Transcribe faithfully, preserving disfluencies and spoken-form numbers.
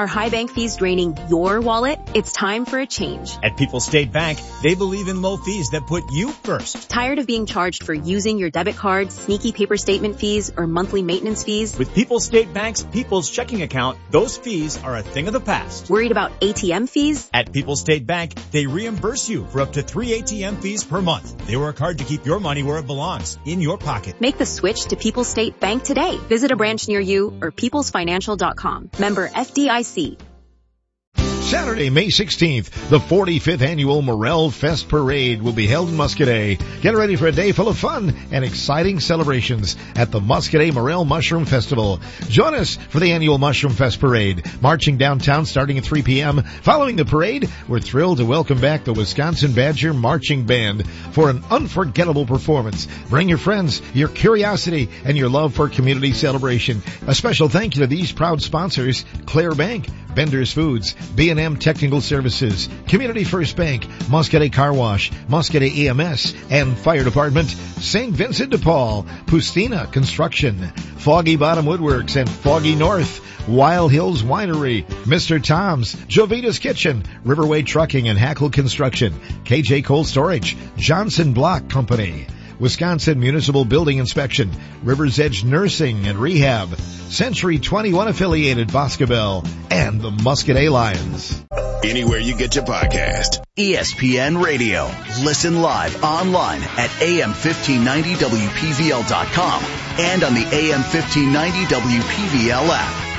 Are high bank fees draining your wallet? It's time for a change. At People's State Bank, they believe in low fees that put you first. Tired of being charged for using your debit card, sneaky paper statement fees, or monthly maintenance fees? With People's State Bank's People's Checking Account, those fees are a thing of the past. Worried about A T M fees? At People's State Bank, they reimburse you for up to three A T M fees per month. They work hard to keep your money where it belongs, in your pocket. Make the switch to People's State Bank today. Visit a branch near you or peoples financial dot com. Member F D I C. Saturday, May sixteenth, the forty-fifth Annual Morel Fest Parade will be held in Muscadet. Get ready for a day full of fun and exciting celebrations at the Muscadet Morel Mushroom Festival. Join us for the annual Mushroom Fest Parade, marching downtown starting at three p.m. Following the parade, we're thrilled to welcome back the Wisconsin Badger Marching Band for an unforgettable performance. Bring your friends, your curiosity, and your love for community celebration. A special thank you to these proud sponsors: Claire Bank, Bender's Foods, B and M Technical Services, Community First Bank, Muscadet Car Wash, Muscadet E M S, and Fire Department, Saint Vincent de Paul, Pustina Construction, Foggy Bottom Woodworks, and Foggy North, Wild Hills Winery, Mister Tom's, Jovita's Kitchen, Riverway Trucking and Hackle Construction, K J Cold Storage, Johnson Block Company, Wisconsin Municipal Building Inspection, River's Edge Nursing and Rehab, Century twenty-one affiliated Boscobel, and the Muscadet Lions. Anywhere you get your podcast. E S P N Radio. Listen live online at A M fifteen ninety W P V L dot com and on the A M fifteen ninety W P V L app.